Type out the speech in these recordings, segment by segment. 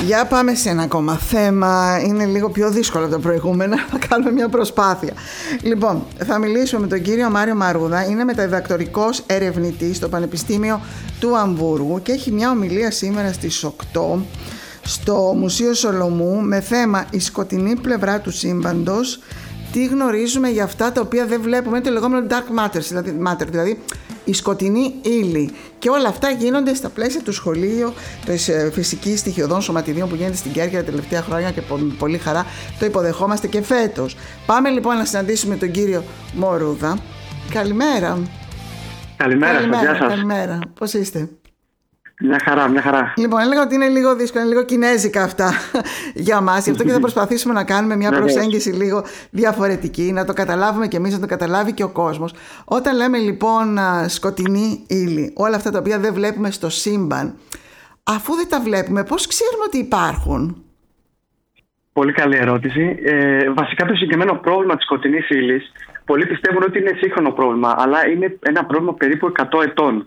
Για πάμε σε ένα ακόμα θέμα. Είναι λίγο πιο δύσκολο από τα προηγούμενα. Θα κάνουμε μια προσπάθεια. Λοιπόν, θα μιλήσουμε με τον κύριο Μάριο Μαρούδα. Είναι μεταδιδακτορικός ερευνητής στο Πανεπιστήμιο του Αμβούργου και έχει μια ομιλία σήμερα στις 8 στο Μουσείο Σολομού με θέμα «Η σκοτεινή πλευρά του σύμπαντος. Τι γνωρίζουμε για αυτά τα οποία δεν βλέπουμε». Είναι το λεγόμενο dark matter, δηλαδή η σκοτεινή ύλη. Και όλα αυτά γίνονται στα πλαίσια του σχολείου της φυσικής στοιχειωδών σωματιδίων που γίνεται στην Κέρκυρα τα τελευταία χρόνια και πολύ χαρά το υποδεχόμαστε και φέτος. Πάμε λοιπόν να συναντήσουμε τον κύριο Μαρούδα. Καλημέρα. Καλημέρα, γεια σας. Καλημέρα. Πώς είστε? Μια χαρά, μια χαρά. Λοιπόν, έλεγα ότι είναι λίγο δύσκολο, είναι λίγο κινέζικα αυτά για μας. Γι' αυτό και θα προσπαθήσουμε να κάνουμε μια προσέγγιση λίγο διαφορετική, να το καταλάβουμε και εμείς, να το καταλάβει και ο κόσμος. Όταν λέμε λοιπόν σκοτεινή ύλη, όλα αυτά τα οποία δεν βλέπουμε στο σύμπαν, αφού δεν τα βλέπουμε, πώς ξέρουμε ότι υπάρχουν? Πολύ καλή ερώτηση. Βασικά το συγκεκριμένο πρόβλημα της σκοτεινής ύλης, πολλοί πιστεύουν ότι είναι σύγχρονο πρόβλημα, αλλά είναι ένα πρόβλημα περίπου 100 ετών.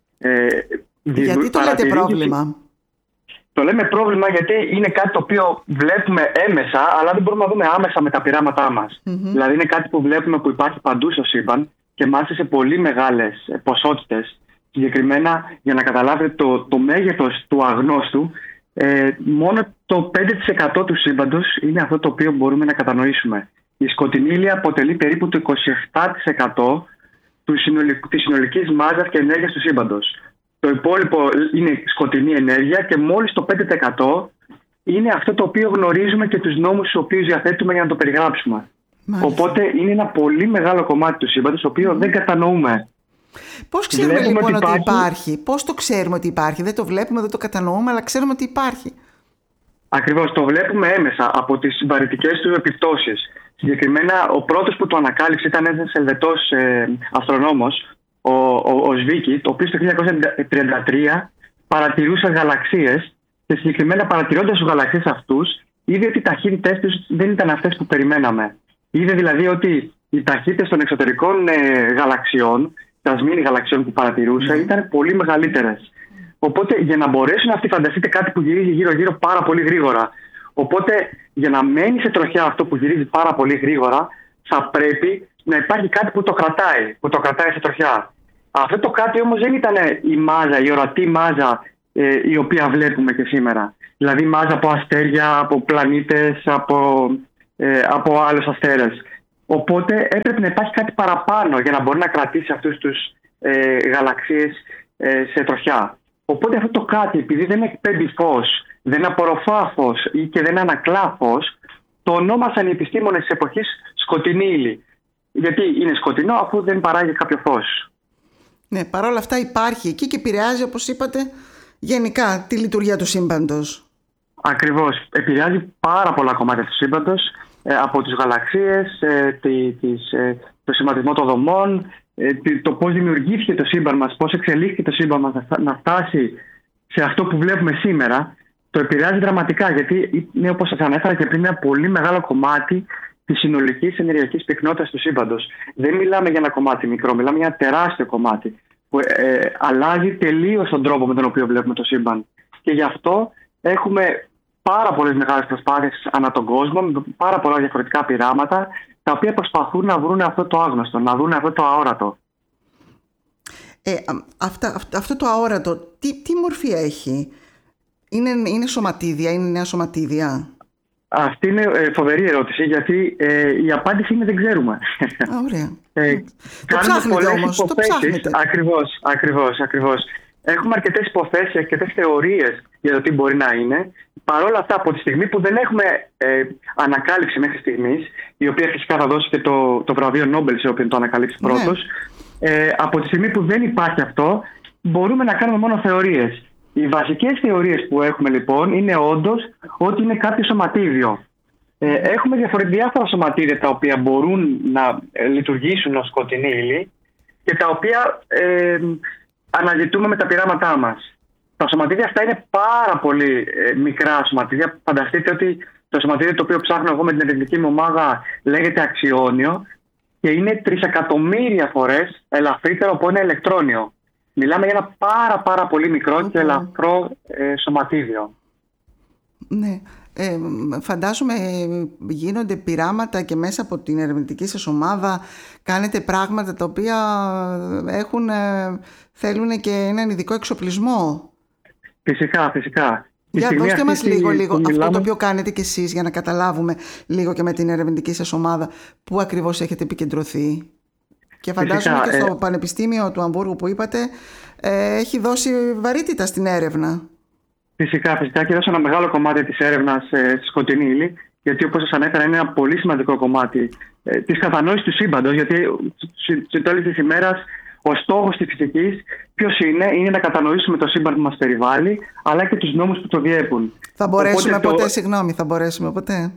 Γιατί το λέτε πρόβλημα? Το λέμε πρόβλημα γιατί είναι κάτι το οποίο βλέπουμε έμεσα, αλλά δεν μπορούμε να δούμε άμεσα με τα πειράματά μας. Δηλαδή είναι κάτι που βλέπουμε που υπάρχει παντού στο σύμπαν και μάλιστα σε πολύ μεγάλες ποσότητες. Συγκεκριμένα, για να καταλάβετε το μέγεθος του αγνώστου, μόνο το 5% του σύμπαντος είναι αυτό το οποίο μπορούμε να κατανοήσουμε. Η σκοτεινή ύλη αποτελεί περίπου το 27% της συνολικής μάζας και ενέργειας του σύμπαντος. Το υπόλοιπο είναι σκοτεινή ενέργεια και μόλις το 5% είναι αυτό το οποίο γνωρίζουμε και τους νόμους τους οποίους διαθέτουμε για να το περιγράψουμε. Μάλιστα. Οπότε είναι ένα πολύ μεγάλο κομμάτι του σύμπαντος το οποίο δεν κατανοούμε. Πώς ξέρουμε λοιπόν ότι υπάρχει? Πώς το ξέρουμε ότι υπάρχει? Δεν το βλέπουμε, δεν το κατανοούμε, αλλά ξέρουμε ότι υπάρχει. Ακριβώς, το βλέπουμε έμεσα από τις συμπαρητικές του επιπτώσεις. Συγκεκριμένα ο πρώτος που το ανακάλυψε ήταν ένας Ελβετός αστρονόμος, ο Σβίκι, το οποίο το 1933 παρατηρούσε γαλαξίες και συγκεκριμένα παρατηρώντας τους γαλαξίες αυτούς είδε ότι οι ταχύτητες τους δεν ήταν αυτές που περιμέναμε. Είδε δηλαδή ότι οι ταχύτητες των εξωτερικών γαλαξιών, τα σμήνη γαλαξιών που παρατηρούσε, ήταν πολύ μεγαλύτερες. Οπότε για να μπορέσουν αυτοί, φανταστείτε κάτι που γυρίζει γύρω-γύρω πάρα πολύ γρήγορα. Οπότε για να μένει σε τροχιά αυτό που γυρίζει πάρα πολύ γρήγορα, θα πρέπει να υπάρχει κάτι που το κρατάει σε τροχιά. Αυτό το κάτι όμως δεν ήταν η μάζα, η ορατή μάζα η οποία βλέπουμε και σήμερα. Δηλαδή μάζα από αστέρια, από πλανήτες, από άλλους αστέρες. Οπότε έπρεπε να υπάρχει κάτι παραπάνω για να μπορεί να κρατήσει αυτούς τους γαλαξίες σε τροχιά. Οπότε αυτό το κάτι, επειδή δεν εκπέμπει φως, δεν απορροφά φως ή και δεν ανακλά φως, το ονόμασαν οι επιστήμονες της εποχής σκοτεινή ύλη. Γιατί είναι σκοτεινό αφού δεν παράγει κάποιο φως. Ναι, παρόλα αυτά υπάρχει εκεί και επηρεάζει, όπως είπατε, γενικά τη λειτουργία του σύμπαντος. Ακριβώς. Επηρεάζει πάρα πολλά κομμάτια του σύμπαντος, από τις γαλαξίες, το σχηματισμό των δομών, το πώς δημιουργήθηκε το σύμπαν μας, πώς εξελίχθηκε το σύμπαν μας να φτάσει σε αυτό που βλέπουμε σήμερα. Το επηρεάζει δραματικά γιατί είναι, όπως σας ανέφερα και πριν, ένα πολύ μεγάλο κομμάτι της συνολικής ενεργειακής πυκνότητας του σύμπαντος. Δεν μιλάμε για ένα κομμάτι μικρό, μιλάμε για ένα τεράστιο κομμάτι που αλλάζει τελείως τον τρόπο με τον οποίο βλέπουμε το σύμπαν. Και γι' αυτό έχουμε πάρα πολλές μεγάλες προσπάθειες ανά τον κόσμο, με πάρα πολλά διαφορετικά πειράματα, τα οποία προσπαθούν να βρουν αυτό το άγνωστο, να δουν αυτό το αόρατο. Αυτό το αόρατο, τι μορφή έχει? Είναι σωματίδια, είναι νέα σωματίδια? Αυτή είναι φοβερή ερώτηση, γιατί η απάντηση είναι δεν ξέρουμε. Ωραία. Το ψάχνετε όμως, το ψάχνετε. Ακριβώς. Έχουμε αρκετές υποθέσεις, αρκετές θεωρίες για το τι μπορεί να είναι. Παρ' όλα αυτά, από τη στιγμή που δεν έχουμε ανακάλυψη μέχρι στιγμής, η οποία φυσικά θα δώσει και το βραβείο Νόμπελ σε όποιον το ανακαλύψει πρώτος, από τη στιγμή που δεν υπάρχει αυτό, μπορούμε να κάνουμε μόνο θεωρίες. Οι βασικές θεωρίες που έχουμε λοιπόν είναι όντως ότι είναι κάποιο σωματίδιο. Έχουμε διάφορα σωματίδια τα οποία μπορούν να λειτουργήσουν ως σκοτεινή ύλη και τα οποία αναζητούμε με τα πειράματά μας. Τα σωματίδια αυτά είναι πάρα πολύ μικρά σωματίδια. Φανταστείτε ότι το σωματίδιο το οποίο ψάχνω εγώ με την ερευνητική μου ομάδα λέγεται αξιόνιο και είναι 3 εκατομμύρια φορές ελαφρύτερο από ένα ηλεκτρόνιο. Μιλάμε για ένα πάρα πολύ μικρό και ελαφρό σωματίδιο. Ναι. Φαντάζομαι γίνονται πειράματα και μέσα από την ερευνητική σας ομάδα κάνετε πράγματα τα οποία θέλουν και έναν ειδικό εξοπλισμό. Φυσικά. Για δώστε μας λίγο αυτό το οποίο κάνετε κι εσείς, για να καταλάβουμε λίγο και με την ερευνητική σας ομάδα πού ακριβώς έχετε επικεντρωθεί. Και φαντάζομαι και στο Πανεπιστήμιο του Αμβούργου που είπατε έχει δώσει βαρύτητα στην έρευνα. Φυσικά και έδωσε ένα μεγάλο κομμάτι της έρευνας στη σκοτεινή ύλη, γιατί όπως σας ανέφερα είναι ένα πολύ σημαντικό κομμάτι της κατανόησης του σύμπαντος, γιατί στο τέλος της ημέρας ο στόχος της φυσικής ποιος είναι να κατανοήσουμε το σύμπαν που μας περιβάλλει, αλλά και τους νόμους που το διέπουν. Θα μπορέσουμε ποτέ?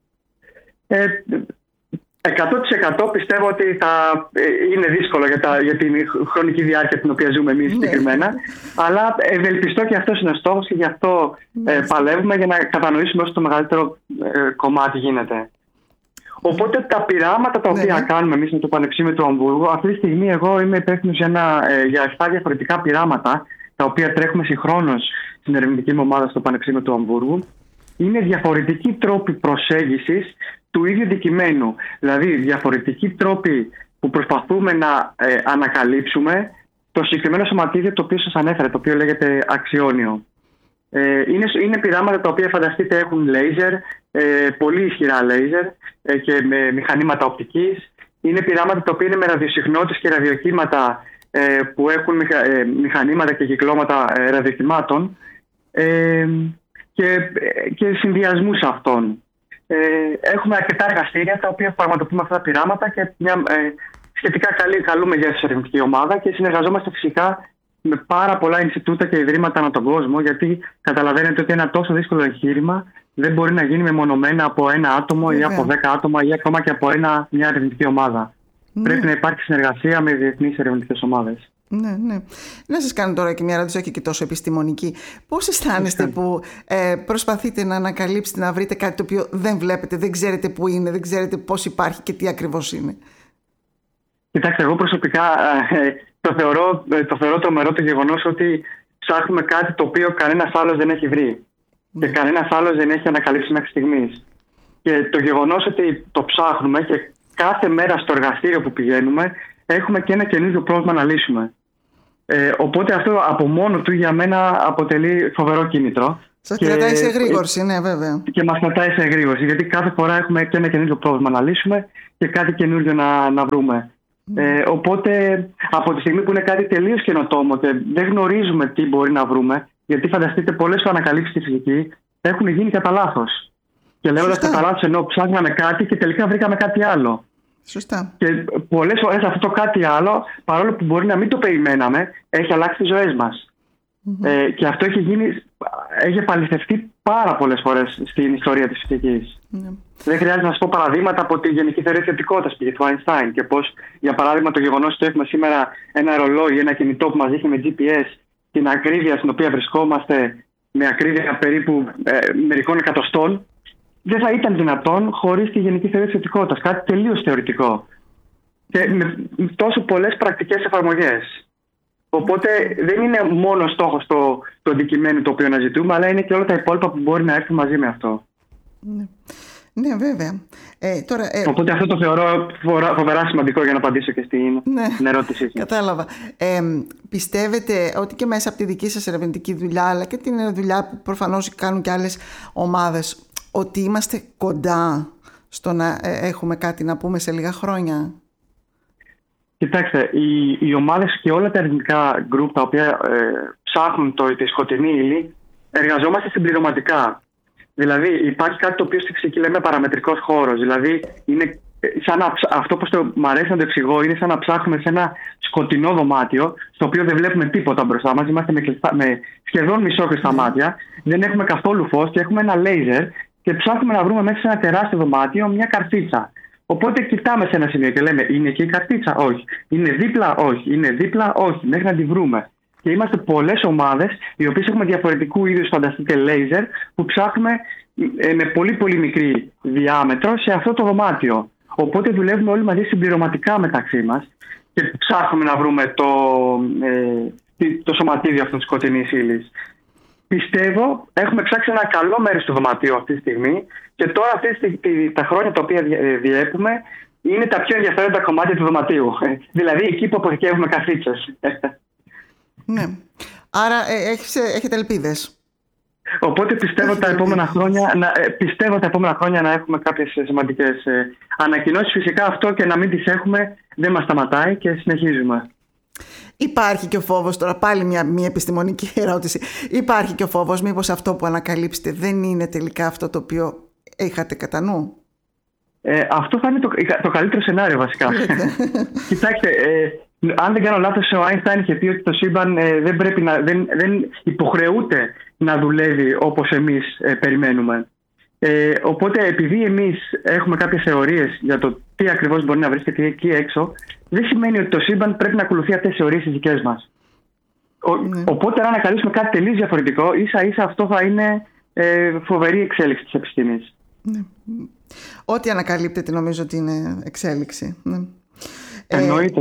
100% πιστεύω ότι θα είναι δύσκολο για την χρονική διάρκεια την οποία ζούμε εμείς συγκεκριμένα, αλλά ευελπιστώ και αυτός είναι ο στόχος και γι' αυτό παλεύουμε για να κατανοήσουμε όσο το μεγαλύτερο κομμάτι γίνεται. Οπότε τα πειράματα τα οποία κάνουμε εμείς με το Πανεπιστήμιο του Αμβούργου, αυτή τη στιγμή εγώ είμαι υπεύθυνος για 7 διαφορετικά πειράματα τα οποία τρέχουμε συγχρόνως στην ερευνητική μου ομάδα στο Πανεπιστήμιο του Αμβούργου. Είναι διαφορετικοί τρόποι προσέγγισης του ίδιου αντικειμένου. Δηλαδή διαφορετικοί τρόποι που προσπαθούμε να ανακαλύψουμε το συγκεκριμένο σωματίδιο το οποίο σας ανέφερα, το οποίο λέγεται αξιόνιο. Είναι πειράματα τα οποία φανταστείτε έχουν λέιζερ, πολύ ισχυρά λέιζερ και με μηχανήματα οπτικής. Είναι πειράματα τα οποία είναι με ραδιοσυχνότητες και ραδιοκύματα που έχουν μηχανήματα και κυκλώματα ραδιοκυμάτων και συνδυασμούς αυτών. Έχουμε αρκετά εργαστήρια τα οποία πραγματοποιούμε αυτά τα πειράματα και μια σχετικά καλή μεγέθους της ερευνητική ομάδα και συνεργαζόμαστε φυσικά με πάρα πολλά Ινστιτούτα και ιδρύματα ανά τον κόσμο, γιατί καταλαβαίνετε ότι ένα τόσο δύσκολο εγχείρημα δεν μπορεί να γίνει μεμονωμένα από ένα άτομο ή από 10 άτομα ή ακόμα και από μια ερευνητική ομάδα. Πρέπει να υπάρχει συνεργασία με διεθνείς ερευνητικές ομάδες. Ναι. Να σας κάνω τώρα και μια ερώτηση, όχι και τόσο επιστημονική. Πώς αισθάνεστε που προσπαθείτε να ανακαλύψετε, να βρείτε κάτι το οποίο δεν βλέπετε, δεν ξέρετε πού είναι, δεν ξέρετε πώς υπάρχει και τι ακριβώς είναι? Κοιτάξτε, εγώ προσωπικά το θεωρώ τρομερό το γεγονός ότι ψάχνουμε κάτι το οποίο κανένας άλλος δεν έχει βρει και κανένας άλλος δεν έχει ανακαλύψει μέχρι στιγμής. Και το γεγονός ότι το ψάχνουμε και κάθε μέρα στο εργαστήριο που πηγαίνουμε έχουμε και ένα καινούργιο πρόβλημα να λύσουμε. Οπότε αυτό από μόνο του για μένα αποτελεί φοβερό κίνητρο. Σας κρατάει σε εγρήγορση, ναι, βέβαια. Και μας κρατάει σε εγρήγορση, γιατί κάθε φορά έχουμε και ένα καινούργιο πρόβλημα να λύσουμε και κάτι καινούργιο να βρούμε. Οπότε από τη στιγμή που είναι κάτι τελείως καινοτόμο και δεν γνωρίζουμε τι μπορεί να βρούμε, γιατί φανταστείτε πολλές ανακαλύψεις στη φυσική έχουν γίνει κατά λάθος. Και λέγοντας κατά λάθος ενώ ψάχναμε κάτι και τελικά βρήκαμε κάτι άλλο. Σωστά. Και πολλές φορές αυτό το κάτι άλλο, παρόλο που μπορεί να μην το περιμέναμε, έχει αλλάξει τις ζωές μας. Και αυτό έχει επαληθευτεί πάρα πολλές φορές στην ιστορία της φυσικής. Δεν χρειάζεται να σας πω παραδείγματα από τη γενική θεωρία θετικότητας του Einstein και πώς, για παράδειγμα, το γεγονός ότι έχουμε σήμερα ένα ρολόι, ένα κινητό που μας δείχνει με GPS την ακρίβεια στην οποία βρισκόμαστε, με ακρίβεια περίπου μερικών εκατοστών, δεν θα ήταν δυνατόν χωρίς τη γενική θεωρία της θετικότητας. Κάτι τελείως θεωρητικό. Και με τόσο πολλές πρακτικές εφαρμογές. Οπότε δεν είναι μόνο στόχος το αντικειμένο το οποίο αναζητούμε, αλλά είναι και όλα τα υπόλοιπα που μπορεί να έρθουν μαζί με αυτό. Ναι, βέβαια. Οπότε αυτό το θεωρώ φοβερά σημαντικό για να απαντήσω και στην ερώτησή σας. Κατάλαβα. Πιστεύετε ότι και μέσα από τη δική σας ερευνητική δουλειά, αλλά και την δουλειά που προφανώς κάνουν και άλλες ομάδες, ότι είμαστε κοντά στο να έχουμε κάτι να πούμε σε λίγα χρόνια? Κοιτάξτε, οι ομάδες και όλα τα ερευνητικά γκρουπ τα οποία ψάχνουν τη σκοτεινή ύλη, εργαζόμαστε συμπληρωματικά. Δηλαδή υπάρχει κάτι το οποίο στη φυσική λέμε παραμετρικός χώρος. Δηλαδή είναι αυτό που μ' αρέσει να το εξηγώ, είναι σαν να ψάχνουμε σε ένα σκοτεινό δωμάτιο στο οποίο δεν βλέπουμε τίποτα μπροστά μας. Είμαστε με σχεδόν μισόκλειστα μάτια, δεν έχουμε καθόλου φως και έχουμε ένα λέιζερ και ψάχνουμε να βρούμε μέσα σε ένα τεράστιο δωμάτιο μια καρτίτσα. Οπότε κοιτάμε σε ένα σημείο και λέμε: είναι εκεί η καρτίτσα? Όχι. Είναι δίπλα? Όχι. Είναι δίπλα? Όχι. Μέχρι να τη βρούμε. Και είμαστε πολλές ομάδες, οι οποίες έχουμε διαφορετικού είδους, φανταστείτε, λέιζερ, που ψάχνουμε με πολύ πολύ μικρή διάμετρο σε αυτό το δωμάτιο. Οπότε δουλεύουμε όλοι μαζί συμπληρωματικά μεταξύ μας και ψάχνουμε να βρούμε το σωματίδιο αυτής της σκοτεινής ύλης. πιστεύω έχουμε ψάξει ένα καλό μέρος του δωματίου αυτή τη στιγμή και τώρα τα χρόνια τα οποία διέπουμε είναι τα πιο ενδιαφέροντα κομμάτια του δωματίου. Δηλαδή εκεί που αποθηκεύουμε καθίτσες. Ναι. Άρα έχετε ελπίδες. Οπότε πιστεύω τα επόμενα χρόνια να έχουμε κάποιες σημαντικές ανακοινώσεις. Φυσικά αυτό και να μην τις έχουμε δεν μας σταματάει και συνεχίζουμε. Υπάρχει και ο φόβος, τώρα πάλι μια επιστημονική ερώτηση, υπάρχει και ο φόβος μήπως αυτό που ανακαλύψετε δεν είναι τελικά αυτό το οποίο είχατε κατά νου? Αυτό θα είναι το καλύτερο σενάριο βασικά. Κοιτάξτε, αν δεν κάνω λάθος, ο Άινστάιν είχε πει ότι το σύμπαν δεν υποχρεούται να δουλεύει όπως εμείς περιμένουμε. Οπότε επειδή εμείς έχουμε κάποιες θεωρίες για το τι ακριβώς μπορεί να βρίσκεται εκεί έξω, δεν σημαίνει ότι το σύμπαν πρέπει να ακολουθεί αυτές τις θεωρίες τις δικές μας. Οπότε αν ανακαλύψουμε κάτι τελείως διαφορετικό, ίσα ίσα αυτό θα είναι φοβερή εξέλιξη της επιστήμης. Ναι. Ό,τι ανακαλύπτεται νομίζω ότι είναι εξέλιξη. Ναι. Εννοείται.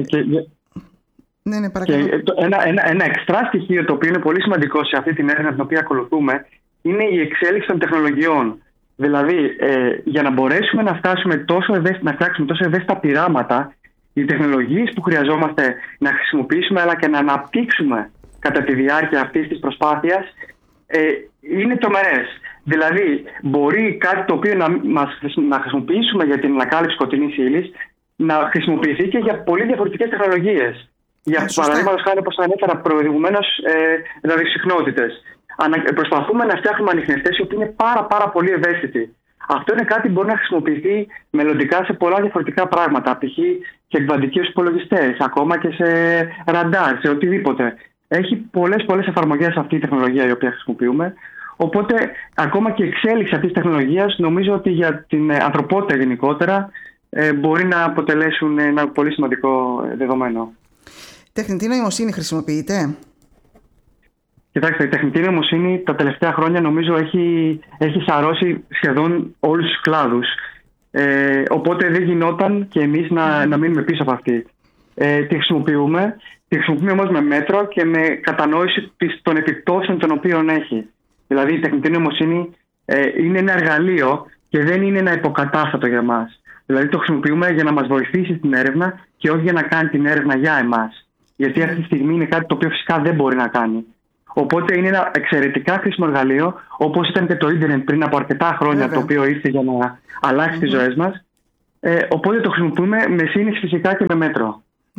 Ναι, παρακαλώ. Και ένα εξτρά στοιχείο το οποίο είναι πολύ σημαντικό σε αυτή την έρευνα την οποία ακολουθούμε είναι η εξέλιξη των τεχνολογιών. Δηλαδή, για να μπορέσουμε να φτάσουμε να φτιάξουμε τόσο ευαίσθητα πειράματα, οι τεχνολογίες που χρειαζόμαστε να χρησιμοποιήσουμε αλλά και να αναπτύξουμε κατά τη διάρκεια αυτής της προσπάθειας είναι τρομερές. Δηλαδή, μπορεί κάτι το οποίο να χρησιμοποιήσουμε για την ανακάλυψη σκοτεινής ύλης να χρησιμοποιηθεί και για πολύ διαφορετικές τεχνολογίες. Για παραδείγματος χάρη, όπως ανέφερα προηγουμένως, ραδιοσυχνότητες. Προσπαθούμε να φτιάχνουμε ανιχνευτές οι οποίοι είναι πάρα πολύ ευαίσθητοι. Αυτό είναι κάτι που μπορεί να χρησιμοποιηθεί μελλοντικά σε πολλά διαφορετικά πράγματα. Π.χ. σε εκβαντικούς υπολογιστές, ακόμα και σε ραντάρ, σε οτιδήποτε. Έχει πολλές εφαρμογές αυτή η τεχνολογία η οποία χρησιμοποιούμε. Οπότε, ακόμα και η εξέλιξη αυτής της τεχνολογίας νομίζω ότι για την ανθρωπότητα γενικότερα μπορεί να αποτελέσουν ένα πολύ σημαντικό δεδομένο. Τεχνητή νοημοσύνη χρησιμοποιείτε? Κοιτάξτε, η τεχνητή νοημοσύνη τα τελευταία χρόνια νομίζω έχει σαρώσει σχεδόν όλους τους κλάδους. Οπότε δεν γινόταν και εμείς να μείνουμε πίσω από αυτή. Τη χρησιμοποιούμε όμως με μέτρο και με κατανόηση των επιπτώσεων των οποίων έχει. Δηλαδή η τεχνητή νοημοσύνη είναι ένα εργαλείο και δεν είναι ένα υποκατάστατο για μας. Δηλαδή το χρησιμοποιούμε για να μας βοηθήσει στην έρευνα και όχι για να κάνει την έρευνα για εμάς. Γιατί αυτή τη στιγμή είναι κάτι το οποίο φυσικά δεν μπορεί να κάνει. Οπότε είναι ένα εξαιρετικά χρήσιμο εργαλείο, όπως ήταν και το ίντερνετ πριν από αρκετά χρόνια, το οποίο ήρθε για να αλλάξει τις ζωές μας. Οπότε το χρησιμοποιούμε με σύνεση φυσικά και με μέτρο.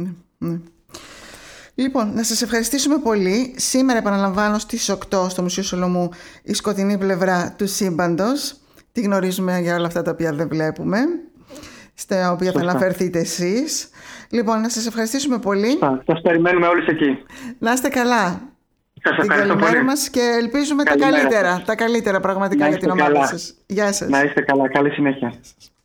Λοιπόν, να σας ευχαριστήσουμε πολύ. Σήμερα, επαναλαμβάνω, στις 8 στο Μουσείο Σολομού η σκοτεινή πλευρά του σύμπαντος. Τι γνωρίζουμε για όλα αυτά τα οποία δεν βλέπουμε, στα οποία θα αναφερθείτε εσείς. Λοιπόν, να σας ευχαριστήσουμε πολύ. Σας περιμένουμε όλους εκεί. Να είστε καλά. Την καλημέρα μας και ελπίζουμε τα καλύτερα πραγματικά για την ομάδα σας. Γεια σας. Να είστε καλά. Καλή συνέχεια.